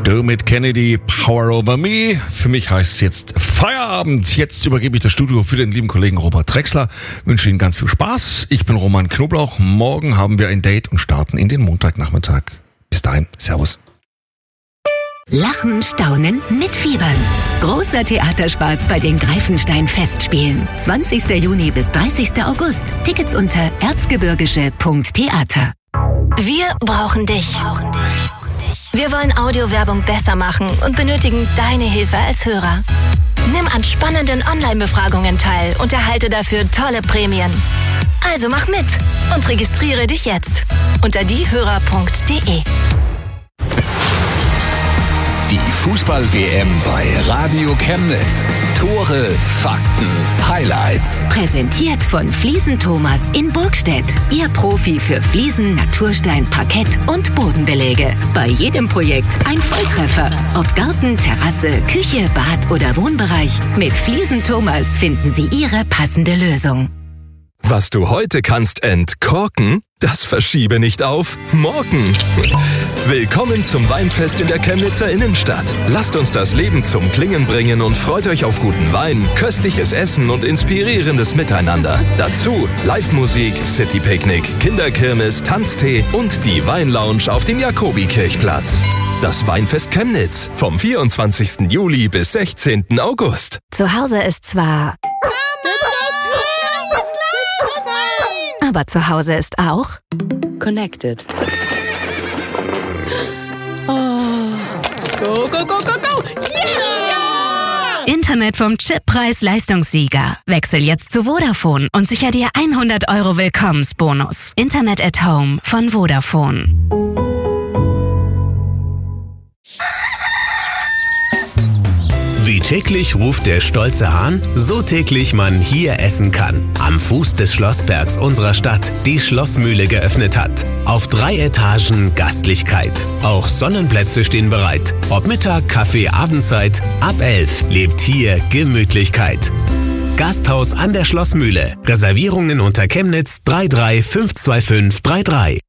Dermot Kennedy, Power Over Me. Für mich heißt es jetzt Feierabend. Jetzt übergebe ich das Studio für den lieben Kollegen Robert Drexler. Wünsche Ihnen ganz viel Spaß. Ich bin Roman Knoblauch. Morgen haben wir ein Date und starten in den Montagnachmittag. Bis dahin, Servus. Lachen, staunen, mitfiebern. Großer Theaterspaß bei den Greifenstein-Festspielen. 20. Juni bis 30. August. Tickets unter erzgebirgische.theater. Wir brauchen dich. Wir wollen Audiowerbung besser machen und benötigen deine Hilfe als Hörer. Nimm an spannenden Online-Befragungen teil und erhalte dafür tolle Prämien. Also mach mit und registriere dich jetzt unter diehörer.de. Die Fußball-WM bei Radio Chemnitz. Tore, Fakten, Highlights. Präsentiert von Fliesen Thomas in Burgstedt. Ihr Profi für Fliesen, Naturstein, Parkett und Bodenbeläge. Bei jedem Projekt ein Volltreffer. Ob Garten, Terrasse, Küche, Bad oder Wohnbereich. Mit Fliesen Thomas finden Sie Ihre passende Lösung. Was du heute kannst entkorken, das verschiebe nicht auf morgen. Willkommen zum Weinfest in der Chemnitzer Innenstadt. Lasst uns das Leben zum Klingen bringen und freut euch auf guten Wein, köstliches Essen und inspirierendes Miteinander. Dazu Live-Musik, City-Picknick, Kinderkirmes, Tanztee und die Weinlounge auf dem Jakobikirchplatz. Das Weinfest Chemnitz vom 24. Juli bis 16. August. Zu Hause ist zwar... Aber zu Hause ist auch Connected. Oh. Go, go, go, go, go! Yeah! Internet vom Chip Preis-Leistungssieger. Wechsel jetzt zu Vodafone und sicher dir 100 € Willkommensbonus. Internet at Home von Vodafone. Wie täglich ruft der stolze Hahn, so täglich man hier essen kann. Am Fuß des Schlossbergs unserer Stadt die Schlossmühle geöffnet hat. Auf 3 Etagen Gastlichkeit. Auch Sonnenplätze stehen bereit. Ob Mittag, Kaffee, Abendzeit, ab 11 lebt hier Gemütlichkeit. Gasthaus an der Schlossmühle. Reservierungen unter Chemnitz 3352533.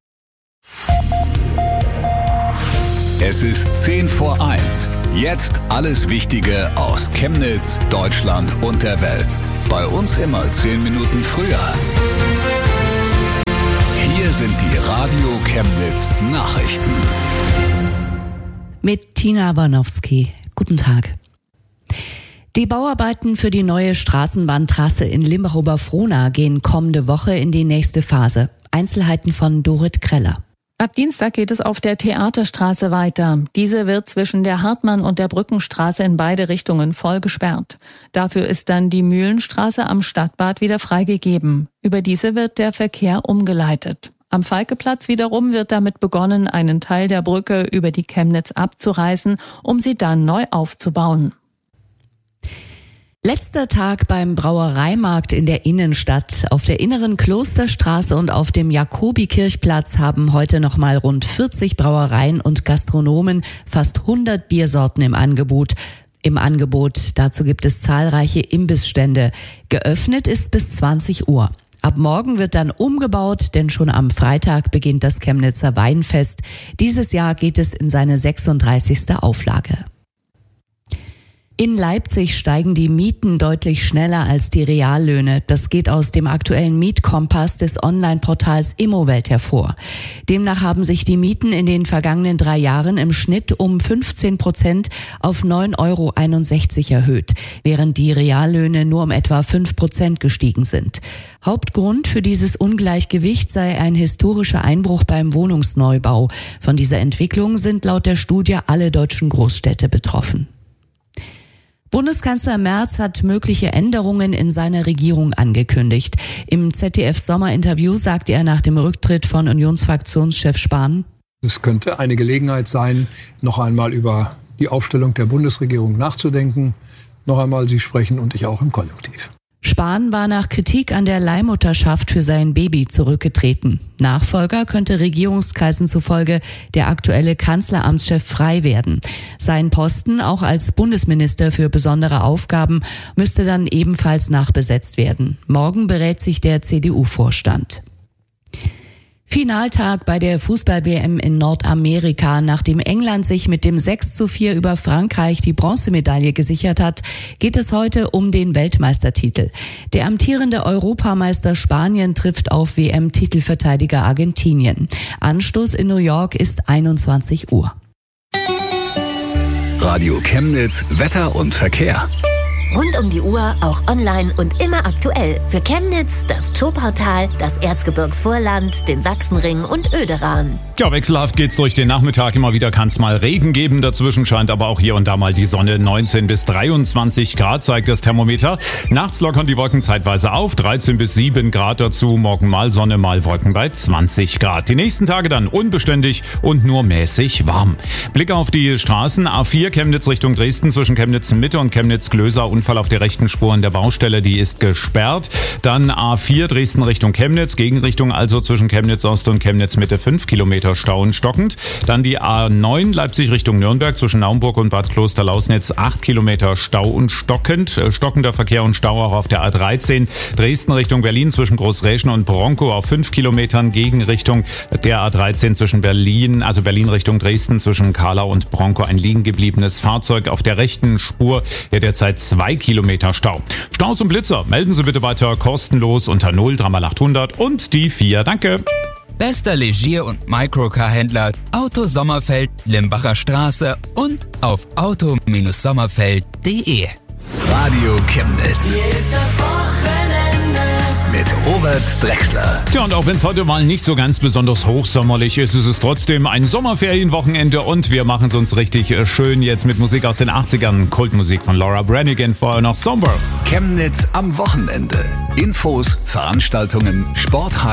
Es ist 10:10. Jetzt alles Wichtige aus Chemnitz, Deutschland und der Welt. Bei uns immer 10 Minuten früher. Hier sind die Radio Chemnitz Nachrichten. Mit Tina Warnowski. Guten Tag. Die Bauarbeiten für die neue Straßenbahntrasse in Limbach-Oberfrohna gehen kommende Woche in die nächste Phase. Einzelheiten von Dorit Kreller. Ab Dienstag geht es auf der Theaterstraße weiter. Diese wird zwischen der Hartmann- und der Brückenstraße in beide Richtungen voll gesperrt. Dafür ist dann die Mühlenstraße am Stadtbad wieder freigegeben. Über diese wird der Verkehr umgeleitet. Am Falkeplatz wiederum wird damit begonnen, einen Teil der Brücke über die Chemnitz abzureißen, um sie dann neu aufzubauen. Letzter Tag beim Brauereimarkt in der Innenstadt. Auf der inneren Klosterstraße und auf dem Jakobikirchplatz haben heute nochmal rund 40 Brauereien und Gastronomen fast 100 Biersorten im Angebot. Dazu gibt es zahlreiche Imbissstände. Geöffnet ist bis 20 Uhr. Ab morgen wird dann umgebaut, denn schon am Freitag beginnt das Chemnitzer Weinfest. Dieses Jahr geht es in seine 36. Auflage. In Leipzig steigen die Mieten deutlich schneller als die Reallöhne. Das geht aus dem aktuellen Mietkompass des Online-Portals Immowelt hervor. Demnach haben sich die Mieten in den vergangenen 3 Jahren im Schnitt um 15% auf 9,61 € erhöht, während die Reallöhne nur um etwa 5% gestiegen sind. Hauptgrund für dieses Ungleichgewicht sei ein historischer Einbruch beim Wohnungsneubau. Von dieser Entwicklung sind laut der Studie alle deutschen Großstädte betroffen. Bundeskanzler Merz hat mögliche Änderungen in seiner Regierung angekündigt. Im ZDF-Sommerinterview sagte er nach dem Rücktritt von Unionsfraktionschef Spahn: Es könnte eine Gelegenheit sein, noch einmal über die Aufstellung der Bundesregierung nachzudenken. Noch einmal, Sie sprechen und ich auch im Konjunktiv. Spahn war nach Kritik an der Leihmutterschaft für sein Baby zurückgetreten. Nachfolger könnte Regierungskreisen zufolge der aktuelle Kanzleramtschef frei werden. Sein Posten, auch als Bundesminister für besondere Aufgaben, müsste dann ebenfalls nachbesetzt werden. Morgen berät sich der CDU-Vorstand. Finaltag bei der Fußball-WM in Nordamerika. Nachdem England sich mit dem 6:4 über Frankreich die Bronzemedaille gesichert hat, geht es heute um den Weltmeistertitel. Der amtierende Europameister Spanien trifft auf WM-Titelverteidiger Argentinien. Anstoß in New York ist 21 Uhr. Radio Chemnitz, Wetter und Verkehr. Rund um die Uhr, auch online und immer aktuell. Für Chemnitz, das Zschopautal, das Erzgebirgsvorland, den Sachsenring und Oederan. Ja, wechselhaft geht's durch den Nachmittag. Immer wieder kann es mal Regen geben. Dazwischen scheint aber auch hier und da mal die Sonne. 19 bis 23 Grad zeigt das Thermometer. Nachts lockern die Wolken zeitweise auf. 13 bis 7 Grad dazu. Morgen mal Sonne, mal Wolken bei 20 Grad. Die nächsten Tage dann unbeständig und nur mäßig warm. Blick auf die Straßen. A4 Chemnitz Richtung Dresden zwischen Chemnitz Mitte und Chemnitz Klöser. Unfall auf der rechten Spur an der Baustelle, die ist gesperrt. Dann A4 Dresden Richtung Chemnitz, Gegenrichtung also zwischen Chemnitz Ost und Chemnitz Mitte 5 Kilometer Stau und stockend. Dann die A9 Leipzig Richtung Nürnberg zwischen Naumburg und Bad Kloster-Lausnitz 8 Kilometer Stau und stockend. Stockender Verkehr und Stau auch auf der A13 Dresden Richtung Berlin zwischen Großräschen und Bronkow auf 5 Kilometern. Gegenrichtung der A13 zwischen Berlin, also Berlin Richtung Dresden zwischen Kahlau und Bronkow ein liegen gebliebenes Fahrzeug auf der rechten Spur. Ja, derzeit 2 Kilometer Stau. Staus und Blitzer melden Sie bitte weiter kostenlos unter 0 800 und die 4. Danke. Bester Legier- und Microcar-Händler Auto Sommerfeld, Limbacher Straße und auf auto-sommerfeld.de. Radio Chemnitz. Hier ist das Wochenende. Mit Robert Drexler. Tja, und auch wenn es heute mal nicht so ganz besonders hochsommerlich ist, ist es trotzdem ein Sommerferienwochenende und wir machen es uns richtig schön jetzt mit Musik aus den 80ern. Kultmusik von Laura Branigan, vorher noch Somber. Chemnitz am Wochenende. Infos, Veranstaltungen, Sport.